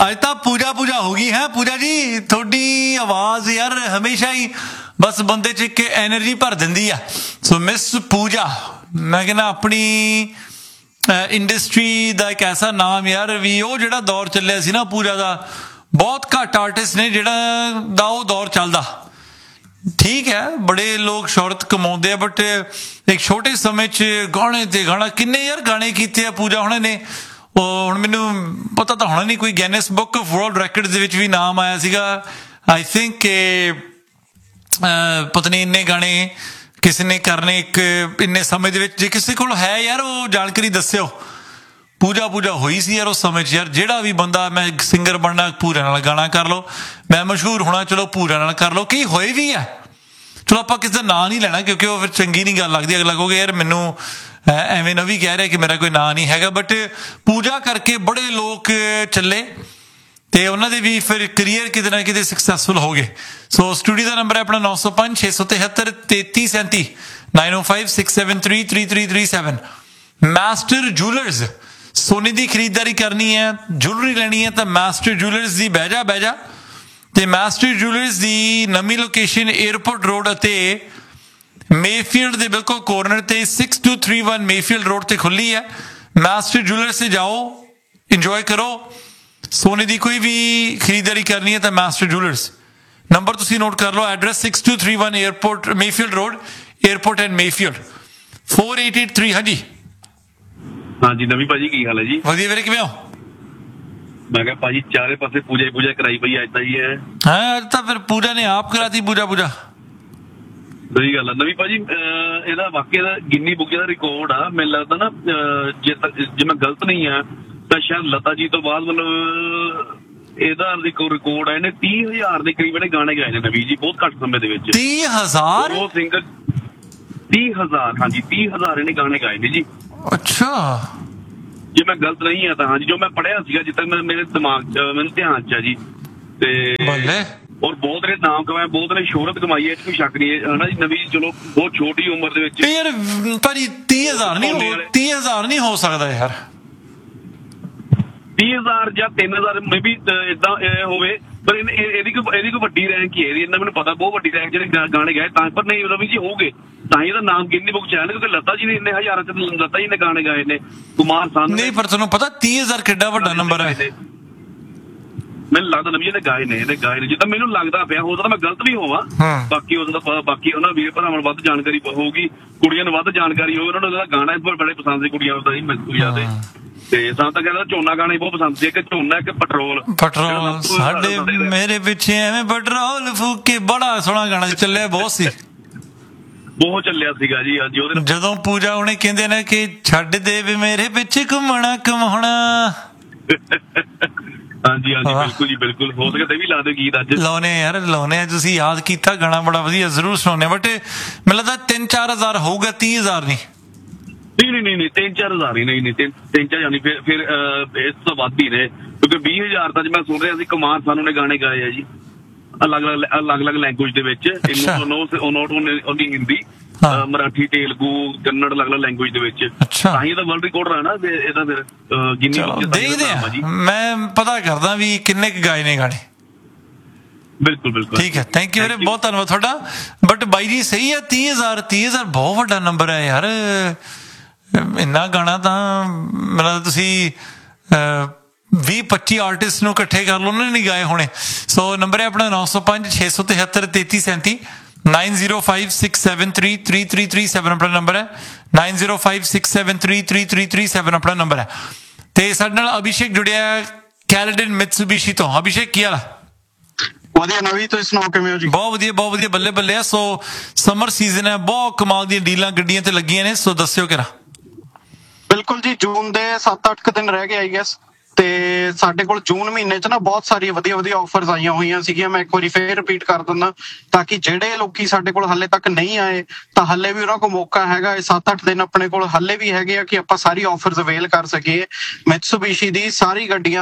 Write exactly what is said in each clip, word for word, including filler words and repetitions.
ਅੱਜ ਤਾਂ ਪੂਜਾ ਪੂਜਾ ਹੋ ਗਈ ਹੈ। ਪੂਜਾ ਜੀ ਤੁਹਾਡੀ ਆਵਾਜ਼ ਯਾਰ ਹਮੇਸ਼ਾ ਹੀ ਬਸ ਬੰਦੇ 'ਚ ਇੱਕ ਐਨਰਜੀ ਭਰ ਦਿੰਦੀ ਆ। ਸੋ ਮਿਸ ਪੂਜਾ, ਮੈਂ ਕਹਿੰਦਾ ਆਪਣੀ ਇੰਡਸਟਰੀ ਦਾ ਇੱਕ ਐਸਾ ਨਾਮ ਯਾਰ ਵੀ ਉਹ ਜਿਹੜਾ ਦੌਰ ਚੱਲਿਆ ਸੀ ਨਾ ਪੂਜਾ ਦਾ, ਬਹੁਤ ਘੱਟ ਆਰਟਿਸਟ ਨੇ ਜਿਹੜਾ ਦਾ ਉਹ ਦੌਰ ਚੱਲਦਾ। ਠੀਕ ਹੈ, ਬੜੇ ਲੋਕ ਸ਼ੋਹਰਤ ਕਮਾਉਂਦੇ ਆ, ਬਟ ਇੱਕ ਛੋਟੇ ਸਮੇਂ 'ਚ ਗਾਣੇ ਤੇ ਗਾਣਾ, ਕਿੰਨੇ ਯਾਰ ਗਾਣੇ ਕੀਤੇ ਆ ਪੂਜਾ ਹੁਣੇ ਨੇ। ਉਹ ਹੁਣ ਮੈਨੂੰ ਪਤਾ ਤਾਂ ਹੋਣਾ ਨਹੀਂ, ਕੋਈ Guinness book of world records ਦੇ ਵਿੱਚ ਵੀ ਨਾਮ ਆਇਆ ਸੀਗਾ ਆਈ ਥਿੰਕ ਕਿ ਪਤਾ ਨਹੀਂ ਇੰਨੇ ਗਾਣੇ ਕਿਸੇ ਨੇ ਕਰਨੇ ਇੱਕ ਇੰਨੇ ਸਮੇਂ ਦੇ ਵਿੱਚ। ਜੇ ਕਿਸੇ ਕੋਲ ਹੈ ਯਾਰ ਉਹ ਜਾਣਕਾਰੀ ਦੱਸਿਓ। ਪੂਜਾ ਪੂਜਾ ਹੋਈ ਸੀ ਯਾਰ ਉਸ ਸਮੇਂ 'ਚ। ਯਾਰ ਜਿਹੜਾ ਵੀ ਬੰਦਾ ਮੈਂ ਸਿੰਗਰ ਬਣਨਾ ਪੂਜਾ ਨਾਲ ਗਾਣਾ ਕਰ ਲਓ, ਮੈਂ ਮਸ਼ਹੂਰ ਹੋਣਾ ਚਲੋ ਪੂਜਾ ਨਾਲ ਕਰ ਲਓ, ਕੀ ਹੋਏ ਵੀ ਆ। ਚਲੋ ਆਪਾਂ ਕਿਸੇ ਦਾ ਨਾਂ ਨਹੀਂ ਲੈਣਾ ਕਿਉਂਕਿ ਉਹ ਫਿਰ ਚੰਗੀ ਨਹੀਂ ਗੱਲ ਲੱਗਦੀ। ਅਗਲਾ ਕਹੋਗੇ ਯਾਰ ਮੈਨੂੰ ਐਵੇਂ ਨਾ ਵੀ ਕਹਿ ਰਿਹਾ ਕਿ ਮੇਰਾ ਕੋਈ ਨਾਂ ਨਹੀਂ ਹੈਗਾ, ਬਟ ਪੂਜਾ ਕਰਕੇ ਬੜੇ ਲੋਕ ਚੱਲੇ ਤੇ ਉਹਨਾਂ ਦੇ ਵੀ ਫਿਰ ਕਰੀਅਰ ਕਿਤੇ ਨਾ ਕਿਤੇ ਸਕਸੈਸਫੁਲ ਹੋ ਗਏ। ਸੋ ਸਟੂਡੀਓ ਦਾ ਨੰਬਰ ਹੈ ਆਪਣਾ ਨੌ ਸੌ ਪੰਜ ਛੇ ਸੌ ਤਿਹੱਤਰ ਤੇਤੀ ਸੈਂਤੀ ਨਾਈਨ ਓ five six seven three three three three seven. Master jewellers, ਸੋਨੇ ਦੀ ਖਰੀਦਦਾਰੀ ਕਰਨੀ ਹੈ, ਜੁਲਰੀ ਲੈਣੀ ਹੈ ਤਾਂ ਮਾਸਟਰ ਜੂਲਰਸ ਦੀ ਬਹਿ ਜਾ ਬਹਿ ਜਾ। ਤੇ ਮਾਸਟਰ ਜੂਲਰਸ ਦੀ ਨਵੀਂ ਲੋਕੇਸ਼ਨ ਏਅਰਪੋਰਟ ਰੋਡ ਅਤੇ ਮੇਫੀਲਡ ਦੇ ਬਿਲਕੁਲ ਕੋਰਨਰ ਤੇ six two three one Mayfield road ਤੇ ਖੁੱਲੀ ਹੈ। ਮਾਸਟਰ ਜੂਲਰਸ ਤੇ ਜਾਓ, ਇੰਜੋਏ ਕਰੋ। ਸੋਨੇ ਦੀ ਕੋਈ ਵੀ ਖਰੀਦਦਾਰੀ ਕਰਨੀ ਹੈ ਤਾਂ ਮਾਸਟਰ ਜੂਲਰਸ। ਨੰਬਰ ਤੁਸੀਂ ਨੋਟ ਕਰ ਲਓ, address six two three one airport Mayfield road, airport and Mayfield four eight eight three. ਹਾਂਜੀ ਹਾਂਜੀ ਨਵੀਂ ਭਾਜੀ ਕੀ ਹਾਲ ਹੈ ਜੀ? ਵਧੀਆ ਵੀਰੇ, ਕਿਵੇਂ ਹੋ? ਮੈਂ ਕਿਹਾ ਭਾਜੀ ਚਾਰੇ ਪਾਸੇ ਪੂਜਾ ਹੀ ਪੂਜਾ ਕਰਾਈ ਪਈ ਅੱਜ ਤਾਂ ਹੀ ਹੈ। ਹਾਂ ਅੱਜ ਤਾਂ ਫਿਰ ਪੂਜਾ ਨੇ ਆਪ ਕਰਾਤੀ ਪੂਜਾ ਪੂਜਾ। ਸਹੀ ਗੱਲ ਆ ਨਵੀਂ ਭਾਜੀ। ਇਹਦਾ ਵਾਕਿਆ ਦਾ ਗਿੰਨੀ ਬੁੱਕ ਦਾ ਰਿਕਾਰਡ ਆ, ਮੈਨੂੰ ਲੱਗਦਾ ਨਾ ਜੇ ਜੇ ਮੈਂ ਗਲਤ ਨਹੀਂ ਆ ਤਾਂ ਸ਼ਾਇਦ ਲਤਾ ਜੀ ਤੋਂ ਬਾਅਦ ਮਤਲਬ ਇਹਦਾ ਰਿਕਾਰਡ ਆ। ਇਹਨੇ ਤੀਹ ਹਜ਼ਾਰ ਦੇ ਕਰੀਬ ਇਹਨੇ ਗਾਣੇ ਗਾਏ ਨੇ ਨਵੀਂ ਜੀ, ਬਹੁਤ ਘੱਟ ਸਮੇਂ ਦੇ ਵਿੱਚ। ਤੀਹ ਹਜ਼ਾਰ ਉਹ ਸਿੰਗਰ ਤੀਹ ਹਜ਼ਾਰ ਹਾਂਜੀ ਤੀਹ ਹਜ਼ਾਰ ਇਹਨੇ ਗਾਣੇ ਗਾਏ ਨੇ ਜੀ। ਅੱਛਾ, ਜੇ ਮੈਂ ਗਲਤ ਨਹੀਂ ਆ ਤਾਂ ਹਾਂਜੀ, ਜੋ ਮੈਂ ਪੜ੍ਹਿਆ ਸੀਗਾ ਜਿੱਦਾਂ ਮੈਂ ਮੇਰੇ ਦਿਮਾਗ 'ਚ ਮੈਨੂੰ ਧਿਆਨ 'ਚ ਆ ਜੀ। ਤੇ ਔਰ ਬਹੁਤ ਨੇ ਨਾਮ ਕਮਾਇਆ, ਬਹੁਤ ਨੇ ਸ਼ੋਹਰਤ ਕਮਾਈ ਹੈ, ਕੋਈ ਸ਼ੱਕ ਨਹੀਂ ਹੈ ਨਾ ਜੀ। ਨਵੀਂ ਚਲੋ ਬਹੁਤ ਛੋਟੀ ਉਮਰ ਦੇ ਵਿੱਚ ਯਾਰ ਭਾਜੀ ਤੀਹ ਹਜ਼ਾਰ ਨਹੀਂ ਹੋ ਤੀਹ ਹਜ਼ਾਰ ਨਹੀਂ ਹੋ ਸਕਦਾ ਯਾਰ। ਤੀਹ ਹਜ਼ਾਰ ਜਾਂ ਤਿੰਨ ਹਜ਼ਾਰ ਮੇ ਵੀ ਏਦਾਂ ਹੋਵੇ, ਪਰ ਇਹਦੀ ਕੋਈ ਇਹਦੀ ਕੋਈ ਵੱਡੀ ਰੈਂਕ ਹੀ ਹੈ ਇਹਦੀ। ਇਹਨਾਂ ਮੈਨੂੰ ਪਤਾ ਬਹੁਤ ਵੱਡੀ ਰੈਂਕ ਜਿਹੜੇ ਗਾਣੇ ਗਾਏ ਤਾਂ, ਪਰ ਨਹੀਂ ਰਵੀ ਜੀ ਹੋਊਗੇ ਤਾਂ ਹੀ ਇਹਦਾ ਨਾਮ ਗਿੰਨੀ ਬੁੱਕ 'ਚ ਆਇਆ ਨਾ, ਕਿਉਂਕਿ ਲਤਾ ਜੀ ਨੇ ਇੰਨੇ ਹਜ਼ਾਰਾਂ 'ਚ ਲਤਾ ਜੀ ਨੇ ਗਾਣੇ ਗਾਏ ਨੇ, ਕੁਮਾਰ ਸਾਨੂ ਨਹੀਂ। ਪਰ ਤੁਹਾਨੂੰ ਪਤਾ ਤੀਹ ਹਜ਼ਾਰ ਕਿੱਡਾ ਵੱਡਾ ਨੰਬਰ ਹੈ। ਮੈਨੂੰ ਲੱਗਦਾ ਨਵੀਂ ਇਹਨੇ ਗਾਏ ਨੇ ਇਹਨੇ ਗਾਏ ਨੇ ਜਿੱਦਾਂ ਮੈਨੂੰ ਲੱਗਦਾ ਪਿਆ। ਹੋ ਸਕਦਾ ਮੈਂ ਗਲਤ ਵੀ ਹੋਵਾਂ, ਬਾਕੀ ਉਹਦਾ ਬਾਕੀ ਉਹਨਾਂ ਵੀਰ ਭਰਾਵਾਂ ਨੂੰ ਵੱਧ ਜਾਣਕਾਰੀ ਹੋਊਗੀ, ਕੁੜੀਆਂ ਨੂੰ ਵੱਧ ਜਾਣਕਾਰੀ ਹੋਊਗੀ। ਉਹਨਾਂ ਨੂੰ ਉਹਦਾ ਗਾਣਾ ਬੜੇ ਪਸੰਦ ਸੀ ਕੁੜੀਆਂ ਦਾ ਜੀ, ਮੈਨੂੰ ਯਾਦ ਹੈ। ਤੇ ਸਾਨੂੰ ਤਾਂ ਕਹਿੰਦਾ ਝੋਨਾ ਗਾਣੇ ਬਹੁਤ ਪਸੰਦ ਸੀ, ਕਿ ਝੋਨਾ ਇੱਕ ਪੈਟਰੋਲ ਪੈਟਰੋਲ ਸਾਡੇ ਮੇਰੇ ਪਿੱਛੇ ਐਵੇਂ ਪੈਟਰੋਲ ਫੂਕ ਕੇ, ਬੜਾ ਸੋਹਣਾ ਗਾਣਾ ਚੱਲਿਆ, ਬਹੁਤ ਸੀ, ਬਹੁਤ ਚੱਲਿਆ ਸੀਗਾ ਜੀ। ਹਾਂਜੀ ਉਹਦੇ ਜਦੋਂ ਪੂਜਾ ਉਹਨੇ ਕਹਿੰਦੇ ਨੇ ਕਿ ਛੱਡ ਦੇ ਵੀ ਮੇਰੇ ਪਿੱਛੇ ਘੁੰਮਣਾ ਘੁਮਾਉਣਾ। ਹਾਂਜੀ ਹਾਂਜੀ ਬਿਲਕੁਲ ਜੀ ਬਿਲਕੁਲ। ਹੋ ਸਕੇ ਤੇ ਵੀ ਲਾ ਦਿਓ ਗੀਤ ਅੱਜ। ਲਾਉਣੇ ਯਾਰ ਲਾਉਣੇ, ਤੁਸੀਂ ਯਾਦ ਕੀਤਾ ਗਾਣਾ ਬੜਾ ਵਧੀਆ, ਜ਼ਰੂਰ ਸੁਣਾਉਣੇ। ਬਟ ਮੈਨੂੰ ਲੱਗਦਾ ਤਿੰਨ ਚਾਰ ਹਜ਼ਾਰ ਹੋਊਗਾ, ਤੀਹ ਹਜ਼ਾਰ ਨਹੀਂ। ਨਹੀਂ ਨਹੀਂ ਨਹੀਂ ਤਿੰਨ ਚਾਰ ਹਜ਼ਾਰ ਹੀ ਨਹੀਂ ਨਹੀਂ ਤਿੰਨ ਤਿੰਨ ਚਾਰ ਨਹੀਂ, ਫਿਰ ਫਿਰ ਇਸ ਤੋਂ ਵੱਧ ਹੀ ਨੇ, ਕਿਉਂਕਿ ਵੀਹ ਹਜ਼ਾਰ ਤਾਂ ਮੈਂ ਸੁਣ ਰਿਹਾ ਸੀ ਕੁਮਾਰ ਸਾਨੂ ਨੇ ਗਾਣੇ ਗਾਏ ਆ ਜੀ ਅਲੱਗ ਅਲੱਗ ਅਲੱਗ ਅਲੱਗ ਲੈਂਗੁਏਜ ਦੇ ਵਿੱਚ। ਨੋਟ ਓਨਲੀ ਹਿੰਦੀ, ਮਰਾਠੀ, ਤੇਲਗੂ, ਕੰਨੜ, ਅਲੱਗ ਅਲੱਗ ਲੈਂਗੁਏਜ ਦੇ ਵਿੱਚ। ਤਾਂ ਹੀ ਇਹਦਾ ਵਰਲਡ ਰਿਕਾਰਡ ਰਹਾ ਨਾ ਇਹਦਾ। ਫਿਰ ਗਿੰਨੀ ਦੇਖਦੇ ਆ, ਮੈਂ ਪਤਾ ਕਰਦਾ ਵੀ ਕਿੰਨੇ ਕੁ ਗਾਏ ਨੇ ਗਾਣੇ। ਬਿਲਕੁਲ ਬਿਲਕੁਲ ਠੀਕ ਹੈ, ਥੈਂਕ ਯੂ ਵੀਰੇ, ਬਹੁਤ ਧੰਨਵਾਦ ਤੁਹਾਡਾ। ਬਟ ਬਾਈ ਜੀ ਸਹੀ ਹੈ, ਤੀਹ ਹਜ਼ਾਰ ਤੀਹ ਹਜ਼ਾਰ ਬਹੁਤ ਵੱਡਾ ਨੰਬਰ ਹੈ ਯਾਰ। ਇੰਨਾ ਗਾਣਾ ਤਾਂ ਮਤਲਬ ਤੁਸੀਂ ਵੀਹ ਪੱਚੀ ਆਰਟਿਸਟ ਨੂੰ ਇਕੱਠੇ ਕਰ ਲਓ, ਉਹਨਾਂ ਨੇ ਨਹੀਂ ਗਾਏ ਹੋਣੇ। ਸੋ ਨੰਬਰ ਹੈ ਆਪਣਾ ਨੌ ਸੌ ਪੰਜ ਛੇ ਸੌ ਤਿਹੱਤਰ ਤੇਤੀ ਸੈਂਤੀ nine zero five six seven three three three three seven ਆਪਣਾ ਨੰਬਰ ਹੈ। Nine zero five six seven three three three three seven ਆਪਣਾ ਨੰਬਰ ਹੈ। ਤੇ ਸਾਡੇ ਨਾਲ ਅਭਿਸ਼ੇਕ ਜੁੜਿਆ ਕੈਲੇਡਨ ਮਿਤਸੂਬਿਸ਼ੀ ਤੋਂ। ਅਭਿਸ਼ੇਕ ਕੀ ਹਾਲ? ਵਧੀਆ ਨਵੀਂ, ਤੁਸੀਂ ਸੁਣਾਓ ਕਿਵੇਂ ਹੋ ਜੀ? ਬਹੁਤ ਵਧੀਆ ਬਹੁਤ ਵਧੀਆ, ਬੱਲੇ ਬੱਲੇ ਆ। ਸੋ ਸਮਰ ਸੀਜ਼ਨ ਹੈ, ਬਹੁਤ ਕਮਾਲ ਦੀਆਂ ਡੀਲਾਂ ਗੱਡੀਆਂ ਤੇ ਲੱਗੀਆਂ ਨੇ, ਸੋ ਦੱਸਿਓ ਕਿਰਾ। ਬਿਲਕੁਲ ਜੀ, ਜੂਨ ਦੇ ਸੱਤ ਅੱਠ ਦਿਨ ਰਹਿ ਗਏ ਆਈ ਗੈਸ, ਤੇ ਸਾਡੇ ਕੋਲ ਜੂਨ ਮਹੀਨੇ ਚ ਨਾ ਬਹੁਤ ਸਾਰੀਆਂ ਵਧੀਆ ਵਧੀਆ ਆਫਰਸ ਆਈਆਂ ਹੋਈਆਂ ਸੀਗੀਆਂ। ਮੈਂ ਇੱਕ ਵਾਰੀ ਫੇਰ ਰਿਪੀਟ ਕਰ ਦਿੰਦਾ ਤਾਂ ਕਿ ਜਿਹੜੇ ਲੋਕੀ ਸਾਡੇ ਕੋਲ ਹਾਲੇ ਤੱਕ ਨਹੀਂ ਆਏ ਤਾਂ ਹਾਲੇ ਵੀ ਉਹਨਾਂ ਕੋਲ ਮੌਕਾ ਹੈਗਾ। ਇਹ ਸੱਤ ਅੱਠ ਦਿਨ ਆਪਣੇ ਕੋਲ ਹਾਲੇ ਵੀ ਹੈਗੇ ਆ ਕਿ ਆਪਾਂ ਸਾਰੀ ਆਫਰਸ ਅਵੇਲ ਕਰ ਸਕੀਏ। ਮਿਤਸੂਬਿਸ਼ੀ ਦੀ ਸਾਰੀ ਗੱਡੀਆਂ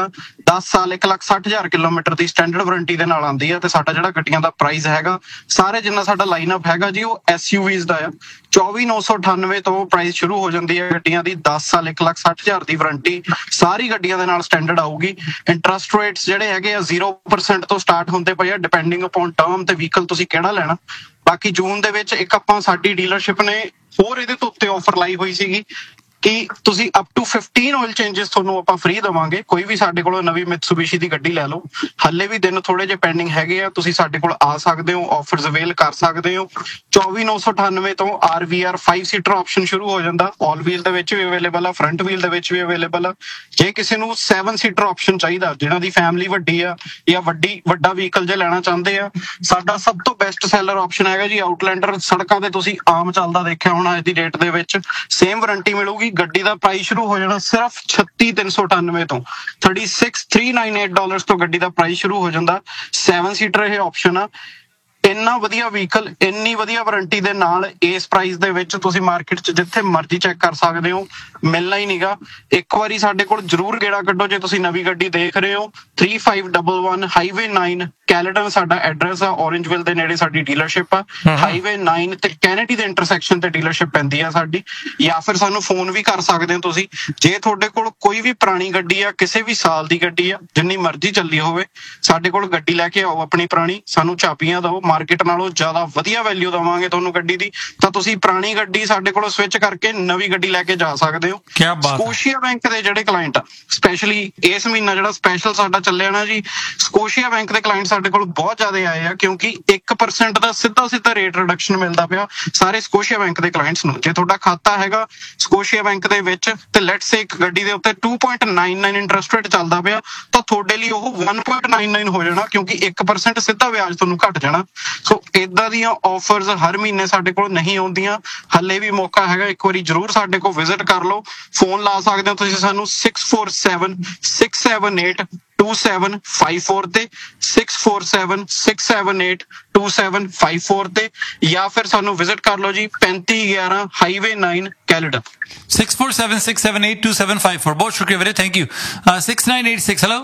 ਦਸ ਸਾਲ ਇੱਕ ਲੱਖ ਸੱਠ ਹਜ਼ਾਰ ਕਿਲੋਮੀਟਰ ਦੀ ਸਟੈਂਡਰਡ ਵਾਰੰਟੀ ਦੇ ਨਾਲ ਆਉਂਦੀ ਹੈ। ਤੇ ਸਾਡਾ ਜਿਹੜਾ ਗੱਡੀਆਂ ਦਾ ਪ੍ਰਾਈਸ ਹੈਗਾ, ਸਾਰੇ ਜਿੰਨਾ ਸਾਡਾ ਲਾਈਨਅਪ ਹੈਗਾ ਜੀ, ਉਹ ਐਸਯੂਵੀਜ਼ ਦਾ ਆ। ਚੌਵੀ ਨੌ ਸੌ ਅਠਾਨਵੇਂ ਤੋਂ ਪ੍ਰਾਈਸ ਸ਼ੁਰੂ ਹੋ ਜਾਂਦੀ ਹੈ ਗੱਡੀਆਂ ਦੀ। ਦਸ ਸਾਲ ਇੱਕ ਲੱਖ ਸੱਠ ਹਜ਼ਾਰ ਦੀ ਵਾਰੰਟੀ ਸਾਰੀ ਗੱਡੀਆਂ ਦੇ ਨਾਲ ਸਟੈਂਡਰਡ ਆਊਗੀ। ਇੰਟਰਸਟ ਰੇਟਸ ਜਿਹੜੇ ਹੈਗੇ ਆ ਜ਼ੀਰੋ ਪਰਸੈਂਟ ਤੋਂ ਸਟਾਰਟ ਹੁੰਦੇ ਪਏ ਆ, ਡਿਪੈਂਡਿੰਗ ਅਪਨ ਟਰਮ ਤੇ ਵਹੀਕਲ ਤੁਸੀਂ ਕਿਹੜਾ ਲੈਣਾ। ਬਾਕੀ ਜੂਨ ਦੇ ਵਿੱਚ ਇੱਕ ਆਪਾਂ ਸਾਡੀ ਡੀਲਰਸ਼ਿਪ ਨੇ ਹੋਰ ਇਹਦੇ ਤੋਂ ਉੱਤੇ ਆਫਰ ਲਾਈ ਹੋਈ ਸੀਗੀ ਕਿ ਤੁਸੀਂ up to fifteen oil changes ਤੁਹਾਨੂੰ ਆਪਾਂ ਫ੍ਰੀ ਦੇਵਾਂਗੇ। ਕੋਈ ਵੀ ਸਾਡੇ ਕੋਲੋਂ ਨਵੀਂ ਮਿਤਸੂਬਿਸ਼ੀ ਦੀ ਗੱਡੀ ਲੈ ਲਓ, ਹੱਲੇ ਵੀ ਦਿਨ ਥੋੜੇ ਜਿਹੇ ਪੈਂਡਿੰਗ ਹੈਗੇ ਆ, ਤੁਸੀਂ ਸਾਡੇ ਕੋਲ ਆ ਸਕਦੇ ਹੋ, ਆਫਰਸ ਅਵੇਲ ਕਰ ਸਕਦੇ ਹੋ। ਚੌਵੀ ਨੌ ਸੌ ਅਠਾਨਵੇਂ ਤੋਂ ਆਰ ਵੀ ਆਰ ਫਾਈਵ ਸੀਟਰ ਆਪਸ਼ਨ ਸ਼ੁਰੂ ਹੋ ਜਾਂਦਾ। ਆਲ ਵੀਲ ਦੇ ਵਿੱਚ ਵੀ ਅਵੇਲੇਬਲ ਆ, ਫਰੰਟ ਵੀਲ ਦੇ ਵਿੱਚ ਵੀ ਅਵੇਲੇਬਲ ਆ। ਜੇ ਕਿਸੇ ਨੂੰ ਸੈਵਨ ਸੀਟਰ ਆਪਸ਼ਨ ਚਾਹੀਦਾ, ਜਿਹਨਾਂ ਦੀ ਫੈਮਿਲੀ ਵੱਡੀ ਆ ਜਾਂ ਵੱਡੀ ਵੱਡਾ ਵਹੀਕਲ ਜੇ ਲੈਣਾ ਚਾਹੁੰਦੇ ਆ, ਸਾਡਾ ਸਭ ਤੋਂ ਬੈਸਟ ਸੈਲਰ ਆਪਸ਼ਨ ਹੈਗਾ ਜੀ ਆਊਟਲੈਂਡਰ। ਸੜਕਾਂ ਤੇ ਤੁਸੀਂ ਆਮ ਚੱਲਦਾ ਦੇਖਿਆ ਹੋਣਾ ਅੱਜ ਦੀ ਡੇਟ ਦੇ ਵਿੱਚ, ਸੇਮ ਵਾਰੰਟੀ ਮਿਲੂਗੀ। ਗੱਡੀ ਦਾ ਪ੍ਰਾਈਸ ਸ਼ੁਰੂ ਹੋ ਜਾਣਾ ਸਿਰਫ ਛੱਤੀ ਤਿੰਨ ਸੌ ਅਠਾਨਵੇਂ ਤੋਂ, thirty six three nine eight dollars ਤੋਂ ਗੱਡੀ ਦਾ ਪ੍ਰਾਈਸ ਸ਼ੁਰੂ ਹੋ ਜਾਂਦਾ। ਸੈਵਨ ਸੀਟਰ ਇਹ ਆਪਸ਼ਨ ਆ। ਇੰਨਾ ਵਧੀਆ ਵਹੀਕਲ, ਇੰਨੀ ਵਧੀਆ ਵਾਰੰਟੀ ਦੇ ਨਾਲ ਇਸ ਪ੍ਰਾਈਸ ਦੇ ਵਿੱਚ ਤੁਸੀਂ ਮਾਰਕੀਟ 'ਚ ਜਿੱਥੇ ਮਰਜ਼ੀ ਚੈੱਕ ਕਰ ਸਕਦੇ ਹੋ, ਮਿਲਣਾ ਹੀ ਨਹੀਂਗਾ। ਇੱਕ ਵਾਰੀ ਸਾਡੇ ਕੋਲ ਜ਼ਰੂਰ ਗੇੜਾ ਕੱਢੋ ਜੇ ਤੁਸੀਂ ਨਵੀਂ ਗੱਡੀ ਦੇਖ ਰਹੇ ਹੋ। Three five one one highway nine ਕੈਲੇਡਨ ਸਾਡਾ ਐਡਰੈਸ ਆ। ਔਰੇਂਜਵਿਲ ਦੇ ਨੇੜੇ ਸਾਡੀ ਡੀਲਰਸ਼ਿਪ ਆ। ਹਾਈਵੇ ਨਾਈਨ ਤੇ ਕੈਨੇਡੀ ਦੇ ਇੰਟਰਸੈਕਸ਼ਨ ਤੇ ਡੀਲਰਸ਼ਿਪ ਪੈਂਦੀ ਆ ਸਾਡੀ। ਜਾਂ ਫਿਰ ਸਾਨੂੰ ਫੋਨ ਵੀ ਕਰ ਸਕਦੇ ਹੋ ਤੁਸੀਂ। ਜੇ ਤੁਹਾਡੇ ਕੋਲ ਕੋਈ ਵੀ ਪੁਰਾਣੀ ਗੱਡੀ ਆ, ਕਿਸੇ ਵੀ ਸਾਲ ਦੀ ਗੱਡੀ ਆ, ਜਿੰਨੀ ਮਰਜ਼ੀ ਚੱਲੀ ਹੋਵੇ, ਸਾਡੇ ਕੋਲ ਗੱਡੀ ਲੈ ਕੇ ਆਓ ਆਪਣੀ ਪੁਰਾਣੀ, ਸਾਨੂੰ ਚਾਬੀਆਂ ਦਿਓ। ਮਾਰਕੀਟ ਨਾਲੋਂ ਜ਼ਿਆਦਾ ਵਧੀਆ ਵੈਲਿਊ ਦੇਵਾਂਗੇ ਤੁਹਾਨੂੰ ਗੱਡੀ ਦੀ। ਤਾਂ ਤੁਸੀਂ ਪੁਰਾਣੀ ਗੱਡੀ ਸਾਡੇ ਕੋਲੋਂ ਸਵਿਚ ਕਰਕੇ ਨਵੀਂ ਗੱਡੀ ਲੈ ਕੇ ਜਾ ਸਕਦੇ ਹੋ। ਕਿਆ ਬਾਤ ਹੈ। ਸਕੋਸ਼ੀਆ ਬੈਂਕ ਦੇ ਜਿਹੜੇ ਕਲਾਇੰਟ ਆ, ਸਪੈਸ਼ਲੀ ਇਸ ਮਹੀਨਾ ਜਿਹੜਾ ਸਪੈਸ਼ਲ ਸਾਡਾ ਚੱਲਿਆ ਨਾ ਜੀ, ਸਕੋਸ਼ੀਆ ਬੈਂਕ ਦੇ ਕਲਾਇੰਟ ਸਾਡੇ ਕੋਲ ਬਹੁਤ ਜ਼ਿਆਦਾ ਆਏ ਆ, ਕਿਉਂਕਿ ਇੱਕ ਪਰਸੈਂਟ ਦਾ ਸਿੱਧਾ ਸਿੱਧਾ ਰੇਟ ਰਿਡਕਸ਼ਨ ਮਿਲਦਾ ਪਿਆ ਸਾਰੇ ਸਕੋਸ਼ੀਆ ਬੈਂਕ ਦੇ ਕਲਾਇੰਟਸ ਨੂੰ। ਜੇ ਤੁਹਾਡਾ ਖਾਤਾ ਹੈਗਾ ਸਕੋਸ਼ੀਆ ਬੈਂਕ ਦੇ ਵਿੱਚ ਤੇ ਲੈਟਸ ਸੇ ਇੱਕ ਗੱਡੀ ਦੇ ਉੱਤੇ to point nine nine interest rate ਚੱਲਦਾ ਪਿਆ, ਤਾਂ ਤੁਹਾਡੇ ਲਈ ਉਹ ਵਨ ਪੁਆਇੰਟ ਨਾਈਨ ਨਾਈਨ ਹੋ ਜਾਣਾ, ਕਿਉਂਕਿ ਇੱਕ ਪਰਸੈਂਟ ਸਿੱਧਾ ਵਿਆਜ ਤੁਹਾਨੂੰ ਘਟ ਜਾਣਾ। ਸੋ ਇਦਾਂ ਦੀਆਂ ਆਫਰਸ ਹਰ ਮਹੀਨੇ ਸਾਡੇ ਕੋਲ ਨਹੀਂ ਆਉਂਦੀਆਂ। ਹੱਲੇ ਵੀ ਮੌਕਾ ਹੈਗਾ, ਇੱਕ ਵਾਰੀ ਜ਼ਰੂਰ ਸਾਡੇ ਕੋਲ ਵਿਜ਼ਿਟ ਕਰ ਲਓ। ਫੋਨ ਲਾ ਸਕਦੇ ਹੋ ਤੁਸੀਂ ਸਾਨੂੰ six four seven six seven eight two seven five four ਤੇ, six four seven six seven eight two seven five four ਤੇ, ਜਾਂ ਫਿਰ ਸਾਨੂੰ ਵਿਜ਼ਿਟ ਕਰ ਲਓ ਜੀ ਪੈਂਤੀ ਗਿਆਰਾਂ highway nine ਕੈਲੇਡਨ। Six four seven six seven eight two seven five four. ਬਹੁਤ ਸ਼ੁਕਰੀਆ ਵੀਰੇ, thank you. Six nine eight six, hello.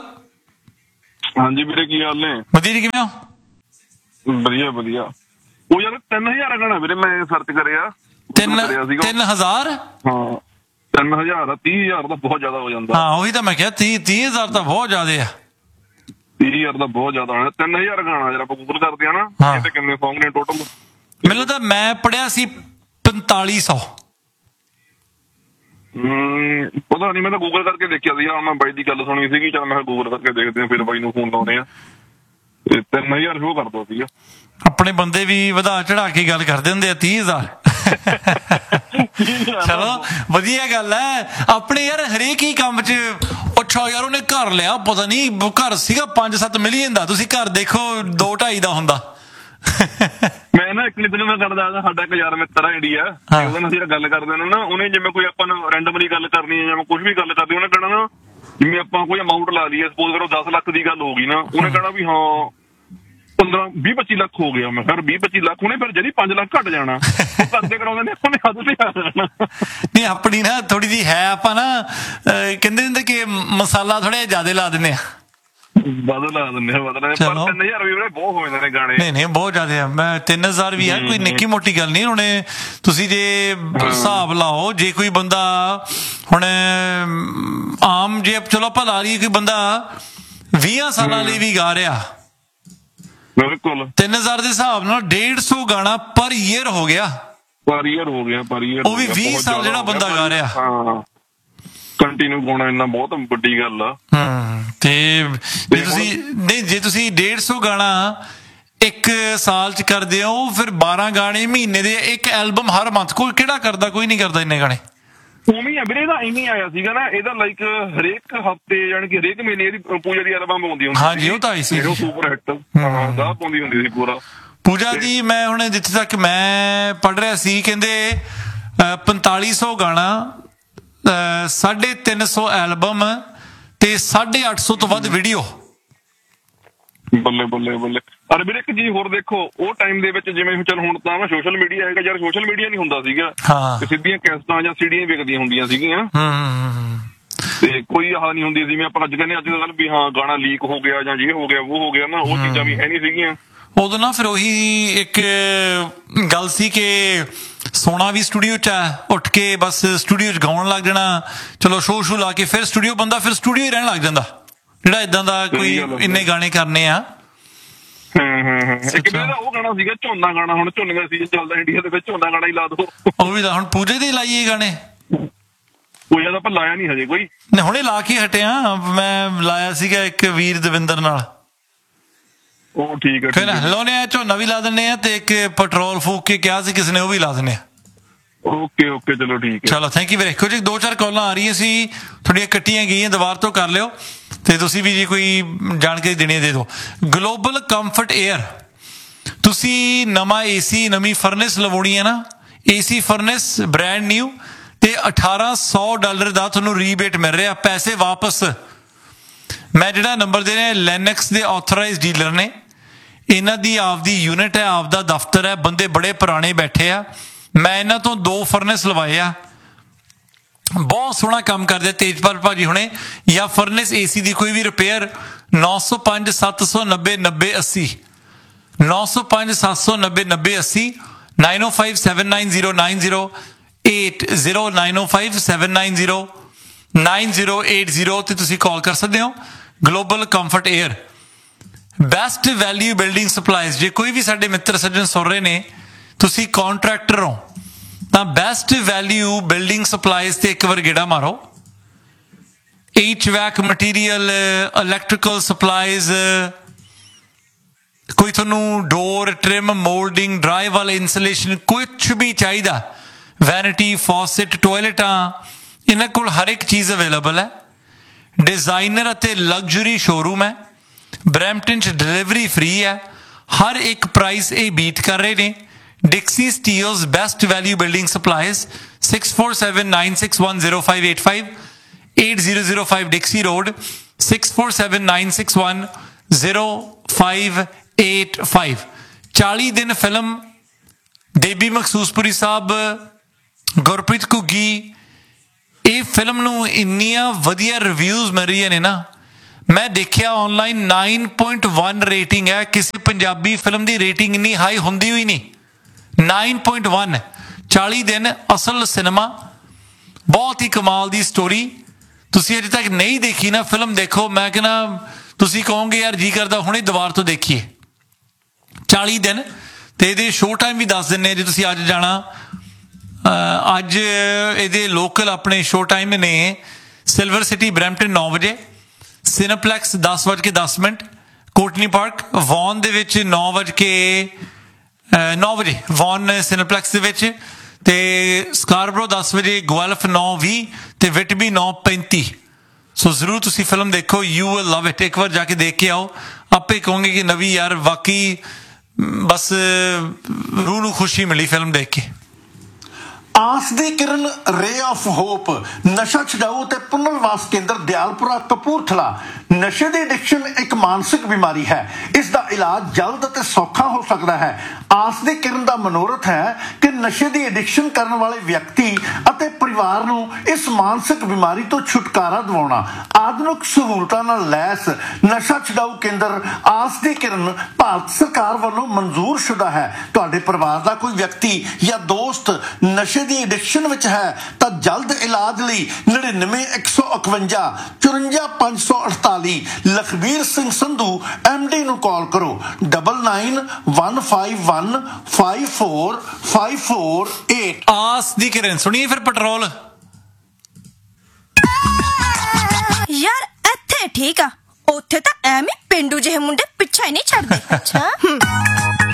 ਹਾਂਜੀ ਵੀਰੇ, ਕੀ ਹਾਲ ਨੇ? ਵਧੀਆ ਜੀ, ਕਿਵੇਂ ਹੋ? ਵਧੀਆ ਵਧੀਆ। ਉਹ ਯਾਰ ਤਿੰਨ ਹਜ਼ਾਰ ਗਾਣਾ ਵੀਰੇ ਮੈਂ ਸਰਚ ਕਰਿਆ। ਤਿੰਨ ਤਿੰਨ ਹਜ਼ਾਰ ਹਾਂ, ਤਿੰਨ ਹਜ਼ਾਰ ਤੀਹ ਹਜ਼ਾਰ ਦਾ ਬਹੁਤ ਜ਼ਿਆਦਾ ਹੋ ਜਾਂਦਾ। ਹਾਂ ਉਹੀ ਤਾਂ ਮੈਂ ਕਿਹਾ, ਤੀਹ ਤੀਹ ਹਜ਼ਾਰ ਤਾਂ ਬਹੁਤ ਜ਼ਿਆਦਾ ਆ। ਤੀਹ ਹਜ਼ਾਰ ਦਾ ਬਹੁਤ ਜ਼ਿਆਦਾ ਹੋਣਾ। ਤਿੰਨ ਹਜ਼ਾਰ ਗਾਣਾ ਜਰਾ ਆਪਾਂ ਗੂਗਲ ਕਰਦੇ ਆ ਨਾ, ਇਹਦੇ ਕਿੰਨੇ ਸੌਂਗ ਨੇ ਟੋਟਲ? ਮੈਨੂੰ ਤਾਂ ਮੈਂ ਪੜਿਆ ਸੀ ਪੰਤਾਲੀ ਸੌ। ਹਮ ਪਤਾ ਨਹੀਂ, ਮੈਂ ਤਾਂ ਗੂਗਲ ਕਰਕੇ ਦੇਖਿਆ ਸੀ। ਮੈਂ ਬਾਈ ਦੀ ਗੱਲ ਸੁਣੀ ਸੀਗੀ, ਚੱਲ ਮੈਂ ਗੂਗਲ ਕਰਕੇ ਦੇਖਦੇ ਆ, ਫਿਰ ਬਾਈ ਨੂੰ ਫੋਨ ਲਾਉਂਦੇ ਆ। ਤੇ ਤਿੰਨ ਹਜ਼ਾਰ ਸ਼ੋ ਕਰਦਾ ਸੀਗਾ। ਆਪਣੇ ਬੰਦੇ ਵੀ ਵਧਾ ਚੜਾ ਕੇ ਗੱਲ ਕਰਦੇ ਹੁੰਦੇ ਆ ਤੀਹ ਹਜ਼ਾਰ। ਚਲੋ ਵਧੀਆ ਗੱਲ ਹੈ। ਆਪਣੇ ਯਾਰ ਹਰੇਕ ਹੀ ਕੰਮ 'ਚ ਅੱਛਾ ਯਾਰ ਉਹਨੇ ਘਰ ਲਿਆ, ਪਤਾ ਨਹੀਂ ਘਰ ਸੀਗਾ ਪੰਜ ਸੱਤ ਮਿਲੀਅਨ ਦਾ, ਤੁਸੀਂ ਘਰ ਦੇਖੋ ਦੋ ਢਾਈ ਦਾ ਹੁੰਦਾ। ਮੈਂ ਨਾ ਇੱਕ ਦਿਨ ਮੈਂ ਕਰਦਾ, ਸਾਡਾ ਇੱਕ ਯਾਰ ਮਿੱਤਰ ਆ ਇੰਡੀਆ, ਉਹਦੇ ਨਾਲ ਅਸੀਂ ਗੱਲ ਕਰਦੇ ਨਾ, ਉਹਨੇ ਜਿਵੇਂ ਕੋਈ ਆਪਾਂ ਨੂੰ ਰੈਂਡਮਲੀ ਗੱਲ ਕਰਨੀ ਹੈ ਜਾਂ ਕੁਝ ਵੀ ਗੱਲ ਕਰਨੀ, ਉਹਨੇ ਕਹਿਣਾ ਨਾ ਜਿਵੇਂ ਆਪਾਂ ਕੋਈ ਅਮਾਊਂਟ ਲਾ ਲਈਏ, ਸਪੋਜ਼ ਕਰੋ ਦਸ ਲੱਖ ਦੀ ਗੱਲ ਹੋ ਗਈ ਨਾ, ਉਹਨੇ ਕਹਿਣਾ ਵੀ ਹਾਂ ਪੰਦਰਾਂ ਵੀਹ ਪੱਚੀ ਲੱਖ ਹੋ ਗਿਆ। ਮੈਂ ਫਿਰ ਵੀਹ ਪੱਚੀ ਲੱਖ ਉਹਨੇ ਫਿਰ ਜਿਹੜੀ ਪੰਜ ਲੱਖ ਘੱਟ ਜਾਣਾ, ਕਰਦੇ ਕਰਾਉਂਦੇ ਨੇ ਉਹਨੇ ਹੱਦ ਤੇ ਆ ਜਾਣਾ। ਨਹੀਂ ਆਪਣੀ ਨਾ ਥੋੜੀ ਜਿਹੀ ਹੈ, ਆਪਾਂ ਨਾ ਕਹਿੰਦੇ ਹੁੰਦੇ ਕਿ ਮਸਾਲਾ ਥੋੜਾ ਜਿਹਾ ਜ਼ਿਆਦਾ ਲਾ ਦਿੰਦੇ ਆ, ਬਦਲ ਲਾ ਦਿੰਦੇ ਆ ਬਦਲ। ਪਰ ਤਿੰਨ ਹਜ਼ਾਰ ਵੀ ਬਹੁਤ ਹੋ ਜਾਂਦੇ ਨੇ ਗਾਣੇ। ਨਹੀਂ ਨਹੀਂ ਬਹੁਤ ਜ਼ਿਆਦਾ ਆ। ਮੈਂ ਤਿੰਨ ਹਜ਼ਾਰ ਵੀ ਆ, ਕੋਈ ਨਿੱਕੀ ਮੋਟੀ ਗੱਲ ਨਹੀਂ। ਹੁਣੇ ਤੁਸੀਂ ਜੇ ਹਿਸਾਬ ਲਾਓ, ਜੇ ਕੋਈ ਬੰਦਾ ਹੁਣ ਆਮ ਜੇ ਚਲੋ ਆਪਾਂ ਲਾ ਲਈਏ ਕੋਈ ਬੰਦਾ ਵੀਹਾਂ ਸਾਲਾਂ ਲਈ ਵੀ ਗਾ ਰਿਹਾ, ਬਿਲਕੁਲ ਤਿੰਨ ਹਜ਼ਾਰ ਦੇ ਹਿਸਾਬ ਨਾਲ ਡੇਢ ਸੌ ਗਾਣਾ ਪਰ ਈਅਰ ਹੋ ਗਿਆ। ਪਰ ਈਅਰ ਹੋ ਗਿਆ, ਪਰ ਈਅਰ ਉਹ ਵੀ ਵੀਹ ਸਾਲ ਜਿਹੜਾ ਬੰਦਾ ਗਾ ਰਿਹਾ। ਹਾਂ ਕੰਟੀਨਿਊ ਗਾਉਣਾ ਇੰਨਾ ਬਹੁਤ ਵੱਡੀ ਗੱਲ ਆ। ਹਮ ਤੇ ਜੇ ਤੁਸੀਂ ਨਹੀਂ ਜੇ ਤੁਸੀਂ ਡੇਢ ਸੌ ਗਾਣਾ ਇੱਕ ਸਾਲ ਚ ਕਰਦੇ ਹੋ, ਫਿਰ ਬਾਰਾਂ ਗਾਣੇ ਮਹੀਨੇ ਦੇ, ਇੱਕ ਐਲਬਮ ਹਰ ਮੰਥ। ਕੋਈ ਕਿਹੜਾ ਕਰਦਾ? ਕੋਈ ਨਹੀਂ ਕਰਦਾ ਇੰਨੇ ਗਾਣੇ। ਉਵੇਂ ਆ ਵੀਰੇ, ਇਹਦਾ ਇਵੇਂ ਆਇਆ ਸੀਗਾ ਨਾ, ਇਹਦਾ ਲਾਈਕ ਹਰੇਕ ਹਫ਼ਤੇ ਯਾਨੀ ਕਿ ਹਰੇਕ ਮਹੀਨੇ ਇਹਦੀ ਪੂਜਾ ਦੀ ਐਲਬਮ ਆਉਂਦੀ ਹੁੰਦੀ। ਹਾਂਜੀ ਉਹ ਤਾਂ ਆਈ ਸੀ, ਸੁਪਰ ਹਿੱਟ ਦਾ ਪਾਉਂਦੀ ਹੁੰਦੀ ਸੀ ਪੂਰਾ। ਪੂਜਾ ਦੀ ਮੈਂ ਹੁਣ ਜਿੱਥੇ ਤੱਕ ਮੈਂ ਪੜ੍ਹ ਰਿਹਾ ਸੀ, ਕਹਿੰਦੇ ਪੰਤਾਲੀ ਸੌ ਗਾਣਾ, ਸਾਢੇ ਤਿੰਨ ਸੌ ਐਲਬਮ ਤੇ ਸਾਢੇ ਅੱਠ ਸੌ ਤੋਂ ਵੱਧ ਵੀਡੀਓ। ਬੱਲੇ ਬੱਲੇ ਬੱਲੇ। ਅਰੇ ਵੀਰੇ ਇੱਕ ਚੀਜ਼ ਹੋਰ ਦੇਖੋ, ਉਹ ਟਾਈਮ ਦੇ ਵਿੱਚ ਜਿਵੇਂ ਚੱਲ ਹੁਣ ਤਾਂ ਨਾ ਸੋਸ਼ਲ ਮੀਡੀਆ ਹੈਗਾ ਯਾਰ, ਸੋਸ਼ਲ ਮੀਡੀਆ ਨਹੀਂ ਹੁੰਦਾ ਸੀਗਾ, ਸਿੱਧੀਆਂ ਕੈਸਟਾਂ ਜਾਂ ਸੀਡੀਆਂ ਵਿਕਦੀਆਂ ਹੁੰਦੀਆਂ ਸੀਗੀਆਂ। ਤੇ ਕੋਈ ਆਹ ਨਹੀਂ ਹੁੰਦੀ ਜਿਵੇਂ ਆਪਾਂ ਅੱਜ ਕਹਿੰਦੇ ਅੱਜ ਕੱਲ੍ਹ ਵੀ ਹਾਂ ਗਾਣਾ ਲੀਕ ਹੋ ਗਿਆ ਜਾਂ ਇਹ ਹੋ ਗਿਆ ਉਹ ਹੋ ਗਿਆ ਨਾ, ਉਹ ਚੀਜ਼ਾਂ ਵੀ ਹੈ ਨਹੀਂ ਸੀਗੀਆਂ ਉਦੋਂ ਨਾ। ਫਿਰ ਉਹੀ ਇੱਕ ਗੱਲ ਸੀ ਕਿ ਸੋਨਾ ਵੀ ਸਟੂਡੀਓ 'ਚ ਆ, ਉੱਠ ਕੇ ਬਸ ਸਟੂਡੀਓ 'ਚ ਗਾਉਣ ਲੱਗ ਜਾਣਾ, ਚਲੋ ਸ਼ੋਅ ਸ਼ੂ ਲਾ ਕੇ ਫਿਰ ਸਟੂਡੀਓ ਬੰਦਾ ਫਿਰ ਸਟੂਡੀਓ ਹੀ ਰਹਿਣ ਲੱਗ ਜਾਂਦਾ, ਜਿਹੜਾ ਇਦਾਂ ਦਾ ਕੋਈ ਇੰਨੇ ਗਾਣੇ ਕਰਨੇ ਆ। ਹੂੰ ਹੂੰ ਹੂੰ ਇੱਕ ਮੇਰਾ ਉਹ ਗਾਣਾ ਸੀਗਾ ਝੋਨਾ ਗਾਣਾ, ਹੁਣ ਝੋਨੇ ਦਾ ਸੀਜ਼ਨ ਚੱਲਦਾ ਇੰਡੀਆ ਦੇ ਵਿੱਚ, ਝੋਨਾ ਗਾਣਾ ਹੀ ਲਾ ਦੋ। ਉਹ ਵੀ ਹੁਣ ਪੂਜੇ ਦੇ ਲਾਈਏ ਗਾਣੇ, ਪੂਜਾ ਦਾ ਆਪਾਂ ਲਾਇਆ ਨਹੀਂ ਹਜੇ ਕੋਈ, ਹੁਣੇ ਲਾ ਕੇ ਹਟਿਆ। ਮੈਂ ਲਾਇਆ ਸੀਗਾ ਇੱਕ ਵੀਰ ਦਵਿੰਦਰ ਨਾਲ, ਉਹ ਠੀਕ ਹੈ ਫਿਰ ਲਾਉਣੇ ਆ, ਝੋਨਾ ਵੀ ਲਾ ਦਿੰਦੇ ਆ ਤੇ ਇੱਕ ਪੈਟਰੋਲ ਫੂਕ ਕੇ ਕਿਹਾ ਸੀ ਕਿਸੇ ਨੇ, ਉਹ ਵੀ ਲਾ ਦਿੰਦੇ ਆ। ਓਕੇ ਓਕੇ ਚਲੋ ਠੀਕ ਹੈ, ਚਲੋ ਥੈਂਕ ਯੂ ਵੀਰੇ। ਕੁਝ ਦੋ ਚਾਰ ਕਾਲਾਂ ਆ ਰਹੀਆਂ ਸੀ, ਥੋੜੀਆਂ ਕੱਟੀਆਂ ਗਈਆਂ, ਦੁਬਾਰਾ ਤੋਂ ਕਰ ਲਿਓ ਤੇ ਤੁਸੀਂ ਵੀ ਜੀ ਕੋਈ ਜਾਣਕਾਰੀ ਦੇਣੀ ਦੇ ਦਿਓ। ਗਲੋਬਲ ਕੰਫਰਟ 에ਅਰ, ਤੁਸੀਂ ਨਵਾਂ ਏਸੀ ਨਵੀਂ ਫਰਨੈਸ ਲਵਾਉਣੀ ਹੈ ਨਾ, ਏਸੀ ਫਰਨੈਸ ਬ੍ਰੈਂਡ ਨਿਊ ਤੇ ਅਠਾਰਾਂ ਸੌ ਡਾਲਰ ਦਾ ਤੁਹਾਨੂੰ ਰੀਬੇਟ ਮਿਲ ਰਿਹਾ, ਪੈਸੇ ਵਾਪਸ। ਮੈਂ ਜਿਹੜਾ ਨੰਬਰ ਦੇ ਰਿਹਾ ਲੈਨੈਕਸ ਦੇ ਆਥੋਰਾਈਜ਼ਡ ਡੀਲਰ ਨੇ, ਇਹਨਾਂ ਦੀ ਆਪਦੀ ਯੂਨਿਟ ਹੈ, ਆਪਦਾ ਦਫ਼ਤਰ ਹੈ, ਬੰਦੇ ਬੜੇ ਪੁਰਾਣੇ ਬੈਠੇ ਆ। ਮੈਂ ਇਹਨਾਂ ਤੋਂ ਦੋ ਫਰਨੈਸ ਲਵਾਏ ਆ, ਬਹੁਤ ਸੋਹਣਾ ਕੰਮ ਕਰਦੇ ਤੇਜਪਾਲ ਭਾਜੀ ਹੁਣੇ। ਜਾਂ ਫਰਨੈਸ ਏਸੀ ਦੀ ਕੋਈ ਵੀ ਰਿਪੇਅਰ, ਨੌ ਸੌ ਪੰਜ ਸੱਤ ਸੌ ਨੱਬੇ ਨੱਬੇ ਅੱਸੀ, ਨੌ ਸੌ ਪੰਜ ਸੱਤ ਸੌ ਨੱਬੇ ਨੱਬੇ ਅੱਸੀ, ਨਾਈਨ ਓ five seven nine zero nine zero eight zero, nine ਓ five seven nine zero nine zero eight zero ਤੇ ਤੁਸੀਂ ਕਾਲ ਕਰ ਸਕਦੇ ਹੋ। Global comfort air, best value building supplies. ਜੇ ਕੋਈ ਵੀ ਸਾਡੇ ਮਿੱਤਰ ਸੱਜਣ ਸੁਣ ਰਹੇ ਨੇ, ਤੁਸੀਂ ਕਾਂਟਰੈਕਟਰ ਹੋ ਤਾਂ ਬੈਸਟ ਵੈਲਿਊ ਬਿਲਡਿੰਗ ਸਪਲਾਈਜ਼ ਤੇ ਇੱਕ ਵਾਰ ਗੇੜਾ ਮਾਰੋ। H vac material, electrical supplies, ਕੋਈ ਤੁਹਾਨੂੰ ਡੋਰ ਟ੍ਰਿਮ, ਮੋਲਡਿੰਗ, ਡਰਾਈ ਵਾਲ ਇੰਸੂਲੇਸ਼ਨ, ਕੁਛ ਵੀ ਚਾਹੀਦਾ, ਵੈਨਿਟੀ, ਫੌਸਟ, ਟੋਇਲਟਾਂ, ਇਹਨਾਂ ਕੋਲ ਹਰ ਇੱਕ ਚੀਜ਼ ਅਵੇਲੇਬਲ ਹੈ। ਡਿਜ਼ਾਈਨਰ ਅਤੇ ਲਗਜ਼ਰੀ ਸ਼ੋਰੂਮ ਹੈ, ਬਰੈਂਪਟਨ 'ਚ ਡਿਲੀਵਰੀ ਫ੍ਰੀ ਹੈ, ਹਰ ਇੱਕ ਪ੍ਰਾਈਸ ਇਹ ਬੀਟ ਕਰ ਰਹੇ ਨੇ। ਡਿਕਸੀ Steeles best value building supplies, six four seven nine six one zero five eight five, eight zero zero five ਡਿਕਸੀ road, six four seven nine six one zero five eight five. ਚਾਲੀ ਦਿਨ film, Debi Makhsuspuri ਸਾਹਿਬ, ਗੁਰਪ੍ਰੀਤ ਘੁੱਗੀ, ਇਹ film ਨੂੰ ਇੰਨੀਆਂ ਵਧੀਆ reviews ਮਿਲ ਰਹੀਆਂ ਨੇ ਨਾ, ਮੈਂ ਦੇਖਿਆ online nine point one rating ਹੈ। ਕਿਸੇ ਪੰਜਾਬੀ ਫਿਲਮ ਦੀ ਰੇਟਿੰਗ ਇੰਨੀ ਹਾਈ ਹੁੰਦੀ ਹੋਈ ਨਹੀਂ, ਨਾਈਨ ਪੁਆਇੰਟ ਵਨ। ਚਾਲੀ ਦਿਨ ਅਸਲ ਸਿਨੇਮਾ, ਬਹੁਤ ਹੀ ਕਮਾਲ ਦੀ ਸਟੋਰੀ। ਤੁਸੀਂ ਅਜੇ ਤੱਕ ਨਹੀਂ ਦੇਖੀ ਨਾ ਫਿਲਮ, ਦੇਖੋ। ਮੈਂ ਕਹਿੰਦਾ ਤੁਸੀਂ ਕਹੋਗੇ ਯਾਰ ਜੀ ਕਰਦਾ ਹੁਣੇ ਦੁਬਾਰਾ ਤੋਂ ਦੇਖੀਏ। ਚਾਲੀ ਦਿਨ ਤੇ ਇਹਦੇ ਸ਼ੋਅ ਟਾਈਮ ਵੀ ਦੱਸ ਦਿੰਦੇ ਜੇ ਤੁਸੀਂ ਅੱਜ ਜਾਣਾ। ਅੱਜ ਇਹਦੇ ਲੋਕਲ ਆਪਣੇ ਸ਼ੋਅ ਟਾਈਮ ਨੇ ਸਿਲਵਰ ਸਿਟੀ ਬਰੈਂਪਟਨ ਨੌ ਵਜੇ, ਸਿਨੇਪਲੈਕਸ ਦਸ ਵੱਜ ਕੇ ਦਸ ਮਿੰਟ, ਕੋਟਨੀ ਪਾਰਕ ਵੌਨ ਦੇ ਵਿੱਚ ਨੌ ਵੱਜ ਕੇ ਨੌ ਵਜੇ ਵੌਨ ਸਿਨੇਪਲੈਕਸ ਦੇ ਵਿੱਚ, ਤੇ ਸਕਾਰਬਰੋ ਦਸ ਵਜੇ, ਗੁਆਲਫ ਨੌ ਵੀਹ ਤੇ ਵਿਟਬੀ ਨੌ ਪੈਂਤੀ। ਸੋ ਜ਼ਰੂਰ ਤੁਸੀਂ ਫਿਲਮ ਦੇਖੋ, ਯੂ ਵਿਲ ਲਵ ਇਟ। ਇੱਕ ਵਾਰ ਜਾ ਕੇ ਦੇਖ ਕੇ ਆਓ, ਆਪੇ ਕਹੋਗੇ ਕਿ ਨਵੀਂ ਯਾਰ ਵਾਕਈ ਬਸ ਰੂਹ ਨੂੰ ਖੁਸ਼ੀ ਮਿਲੀ ਫਿਲਮ ਦੇਖ ਕੇ। ਆਸ ਦੀ ਕਿਰਨ, ਰੇ ਆਫ ਹੋਪ, ਨਸ਼ਾ ਛਡਾਊ ਤੇ ਪੁਨਰਵਾਸ ਕੇਂਦਰ ਦਿਆਲਪੁਰਾ ਕਪੂਰਥਲਾ। ਨਸ਼ੇ ਦੀ ਐਡਿਕਸ਼ਨ ਇੱਕ ਮਾਨਸਿਕ ਬਿਮਾਰੀ ਹੈ, ਇਸ ਦਾ ਇਲਾਜ ਜਲਦ ਅਤੇ ਸੌਖਾ ਹੋ ਸਕਦਾ ਹੈ। ਆਸ ਦੀ ਕਿਰਨ ਦਾ ਮਨੋਰਥ ਹੈ ਕਿ ਨਸ਼ੇ ਦੀ ਐਡਿਕਸ਼ਨ ਕਰਨ ਵਾਲੇ ਵਿਅਕਤੀ ਅਤੇ ਪਰਿਵਾਰ ਨੂੰ ਇਸ ਮਾਨਸਿਕ ਬਿਮਾਰੀ ਤੋਂ ਛੁਟਕਾਰਾ ਦਿਵਾਉਣਾ। ਆਧੁਨਿਕ ਸਹੂਲਤਾਂ ਨਾਲ ਲੈਸ ਨਸ਼ਾ ਛਡਾਊ ਕੇਂਦਰ ਆਸ ਦੀ ਕਿਰਨ ਭਾਰਤ ਸਰਕਾਰ ਵੱਲੋਂ ਮਨਜ਼ੂਰ ਸ਼ੁਦਾ ਹੈ। ਤੁਹਾਡੇ ਪਰਿਵਾਰ ਦਾ ਕੋਈ ਵਿਅਕਤੀ ਜਾਂ ਦੋਸਤ ਨਸ਼ੇ ਦੀ ਐਡਿਕਸ਼ਨ ਵਿੱਚ ਹੈ ਤਾਂ ਜਲਦ ਇਲਾਜ ਲਈ ਨੜਿਨਵੇਂ ਇੱਕ ਸੌ ਇਕਵੰਜਾ ਚੁਰੰਜਾ ਪੰਜ ਸੌ ਅਠਤਾਲੀ ਲਖਬੀਰ ਸਿੰਘ ਸੰਧੂ ਐਮ ਡੀ ਨੂੰ ਕਾਲ ਕਰੋ, double nine one five one five four five four eight. ਆਸ ਦੀ ਕਿਰਨ ਸੁਣੀਏ ਫਿਰ ਪੈਟਰੋਲ। ਯਾਰ ਇੱਥੇ ਠੀਕ ਆ, ਉੱਥੇ ਤਾਂ ਐਵੇਂ ਪਿੰਡੂ ਜਿਹੇ ਮੁੰਡੇ ਪਿੱਛਾ ਹੀ ਨਹੀਂ ਛੱਡਦੇ। ਅੱਛਾ।